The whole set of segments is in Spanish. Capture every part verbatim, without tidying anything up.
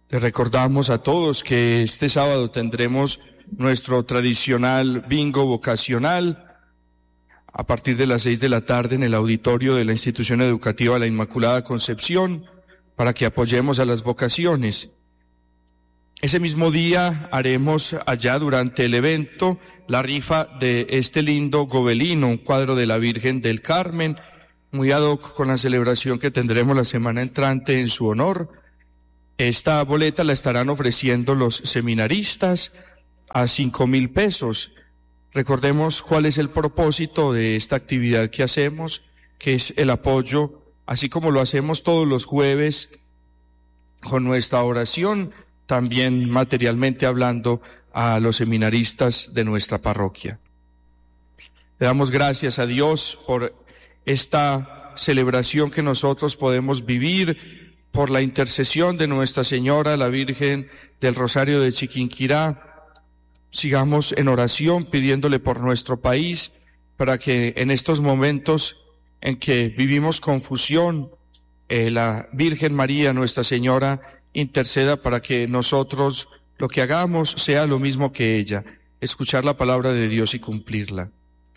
Les recordamos a todos que este sábado tendremos nuestro tradicional bingo vocacional a partir de las seis de la tarde en el auditorio de la Institución Educativa La Inmaculada Concepción para que apoyemos a las vocaciones. Ese mismo día haremos allá durante el evento la rifa de este lindo gobelino, un cuadro de la Virgen del Carmen, muy ad hoc con la celebración que tendremos la semana entrante en su honor. Esta boleta la estarán ofreciendo los seminaristas a cinco mil pesos. Recordemos cuál es el propósito de esta actividad que hacemos, que es el apoyo, así como lo hacemos todos los jueves con nuestra oración, también materialmente hablando a los seminaristas de nuestra parroquia. Le damos gracias a Dios por esta celebración que nosotros podemos vivir, por la intercesión de Nuestra Señora, la Virgen del Rosario de Chiquinquirá. Sigamos en oración pidiéndole por nuestro país para que en estos momentos en que vivimos confusión, eh, la Virgen María, Nuestra Señora, interceda para que nosotros lo que hagamos sea lo mismo que ella, escuchar la palabra de Dios y cumplirla.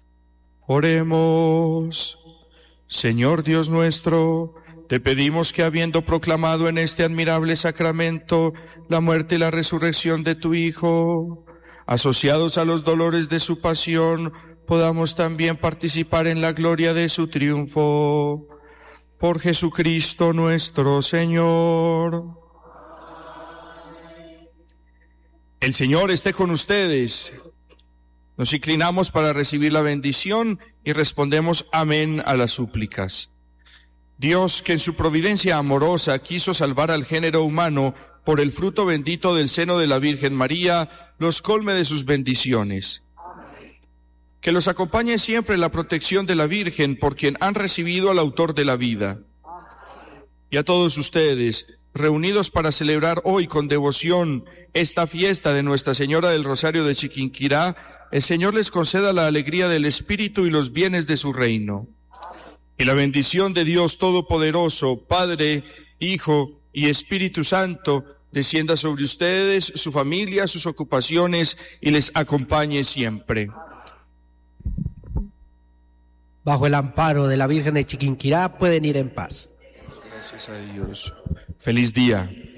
Oremos. Señor Dios nuestro, te pedimos que habiendo proclamado en este admirable sacramento la muerte y la resurrección de tu Hijo, asociados a los dolores de su pasión, podamos también participar en la gloria de su triunfo. Por Jesucristo nuestro Señor. El Señor esté con ustedes. Nos inclinamos para recibir la bendición y respondemos amén a las súplicas. Dios, que en su providencia amorosa quiso salvar al género humano por el fruto bendito del seno de la Virgen María, los colme de sus bendiciones. Amén. Que los acompañe siempre la protección de la Virgen, por quien han recibido al autor de la vida. Amén. Y a todos ustedes, reunidos para celebrar hoy con devoción esta fiesta de Nuestra Señora del Rosario de Chiquinquirá, el Señor les conceda la alegría del Espíritu y los bienes de su reino. Y la bendición de Dios Todopoderoso, Padre, Hijo y Espíritu Santo, descienda sobre ustedes, su familia, sus ocupaciones y les acompañe siempre. Bajo el amparo de la Virgen de Chiquinquirá pueden ir en paz. Gracias a Dios. Feliz día.